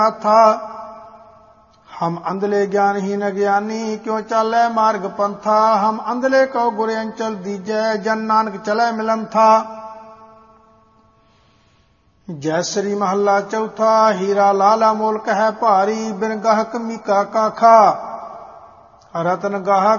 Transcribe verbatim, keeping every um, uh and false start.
था। हम अंधले ज्ञानहीन ज्ञानी क्यों चालै मार्ग पंथा। हम अंधले को गुरे अंचल दीजै जन नानक चलै मिलन था। जय श्री महला चौथा। हीरा लाला मोल कह भारी बिन गाहक मीका काखा। रतन गाहक